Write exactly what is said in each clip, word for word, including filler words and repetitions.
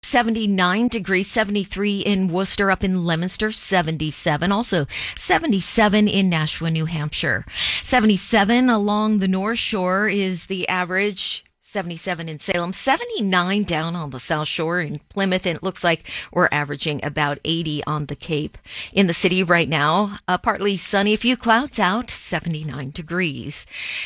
seventy-nine degrees, seventy-three in Worcester, up in Leominster, seventy-seven. Also seventy-seven in Nashua, New Hampshire. seventy-seven along the North Shore is the average. seventy-seven in Salem, seventy-nine down on the South Shore in Plymouth, and it looks like we're averaging about eighty on the Cape. In the city right now, uh, partly sunny, a few clouds out, seventy-nine degrees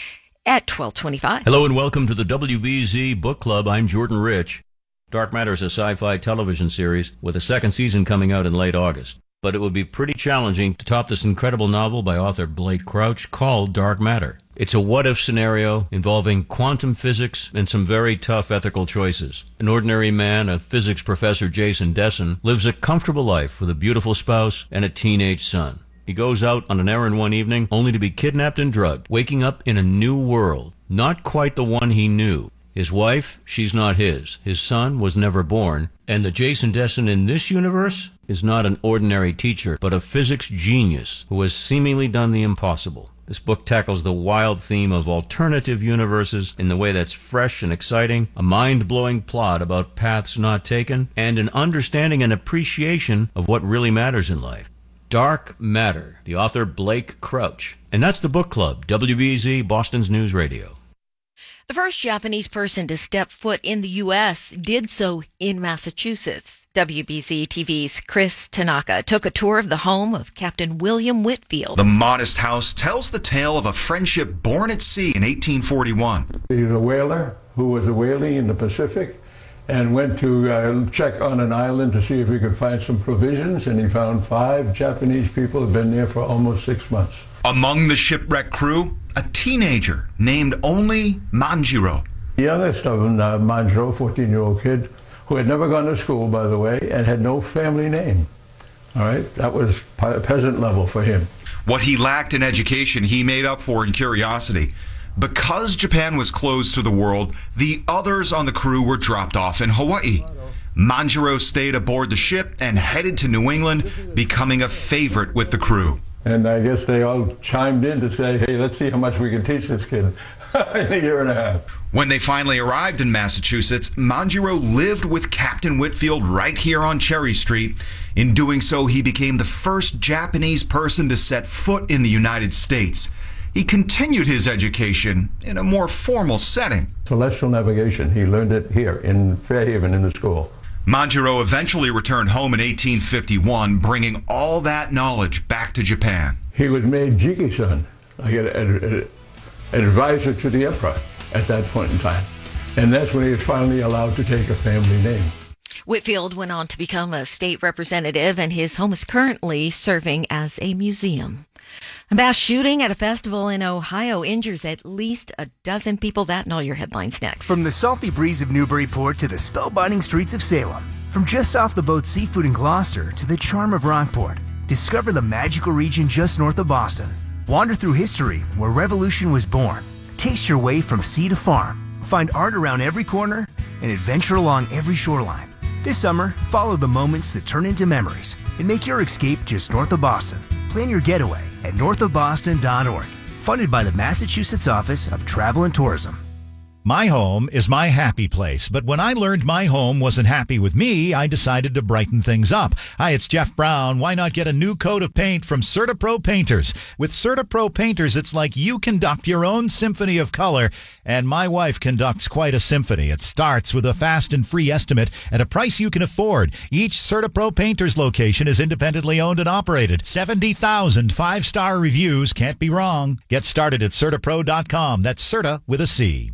at twelve twenty-five. Hello and welcome to the W B Z Book Club. I'm Jordan Rich. Dark Matter is a sci-fi television series with a second season coming out in late August. But it would be pretty challenging to top this incredible novel by author Blake Crouch called Dark Matter. It's a what-if scenario involving quantum physics and some very tough ethical choices. An ordinary man, a physics professor, Jason Dessen, lives a comfortable life with a beautiful spouse and a teenage son. He goes out on an errand one evening only to be kidnapped and drugged, waking up in a new world, not quite the one he knew. His wife, she's not his. His son was never born. And the Jason Dessen in this universe is not an ordinary teacher, but a physics genius who has seemingly done the impossible. This book tackles the wild theme of alternative universes in the way that's fresh and exciting, a mind-blowing plot about paths not taken, and an understanding and appreciation of what really matters in life. Dark Matter, the author Blake Crouch. And that's the Book Club, W B Z, Boston's News Radio. The first Japanese person to step foot in the U S did so in Massachusetts. W B Z T V's Chris Tanaka took a tour of the home of Captain William Whitfield. The modest house tells the tale of a friendship born at sea in eighteen forty-one. He's a whaler who was a whaling in the Pacific and went to uh, check on an island to see if he could find some provisions, and he found five Japanese people who had been there for almost six months. Among the shipwreck crew, a teenager named only Manjiro. The youngest of them, uh, Manjiro, fourteen-year-old kid, who had never gone to school, by the way, and had no family name. All right, that was peasant level for him. What he lacked in education, he made up for in curiosity. Because Japan was closed to the world, the others on the crew were dropped off in Hawaii. Manjiro stayed aboard the ship and headed to New England, becoming a favorite with the crew. And I guess they all chimed in to say, hey, let's see how much we can teach this kid in a year and a half. When they finally arrived in Massachusetts, Manjiro lived with Captain Whitfield right here on Cherry Street. In doing so, he became the first Japanese person to set foot in the United States. He continued his education in a more formal setting. Celestial navigation, he learned it here in Fairhaven in the school. Manjiro eventually returned home in eighteen fifty-one, bringing all that knowledge back to Japan. He was made Jiki-san, like an, an, an advisor to the emperor at that point in time. And that's when he was finally allowed to take a family name. Whitfield went on to become a state representative, and his home is currently serving as a museum. A mass shooting at a festival in Ohio injures at least a dozen people. That and all your headlines next. From the salty breeze of Newburyport to the spellbinding streets of Salem, from just off the boat seafood in Gloucester to the charm of Rockport, discover the magical region just north of Boston. Wander through history where revolution was born. Taste your way from sea to farm. Find art around every corner and adventure along every shoreline. This summer, follow the moments that turn into memories and make your escape just north of Boston. Plan your getaway at north of boston dot org. Funded by the Massachusetts Office of Travel and Tourism. My home is my happy place, but when I learned my home wasn't happy with me, I decided to brighten things up. Hi, it's Jeff Brown. Why not get a new coat of paint from CertaPro Painters? With CertaPro Painters, it's like you conduct your own symphony of color, and my wife conducts quite a symphony. It starts with a fast and free estimate at a price you can afford. Each CertaPro Painters location is independently owned and operated. seventy thousand five-star reviews. Can't be wrong. Get started at Certapro dot com. That's Certa with a C.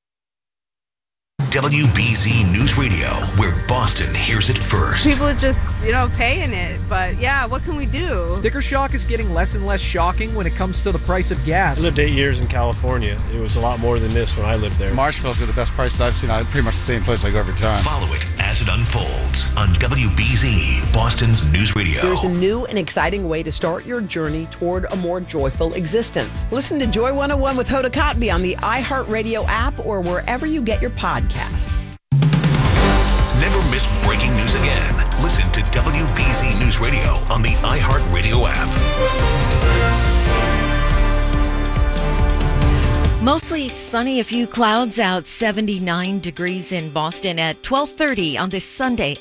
W B Z News Radio, where Boston hears it first. People are just, you know, paying it, but yeah, what can we do? Sticker shock is getting less and less shocking when it comes to the price of gas. I lived eight years in California. It was a lot more than this when I lived there. Marshfield's are the best prices I've seen. I'm pretty much the same place I go every time. Follow it as it unfolds on W B Z, Boston's News Radio. There's a new and exciting way to start your journey toward a more joyful existence. Listen to Joy one oh one with Hoda Kotb on the iHeartRadio app or wherever you get your podcasts. Never miss breaking news again. Listen to W B Z News Radio on the iHeartRadio app. Mostly sunny, a few clouds out, seventy-nine degrees in Boston at twelve thirty on this Sunday.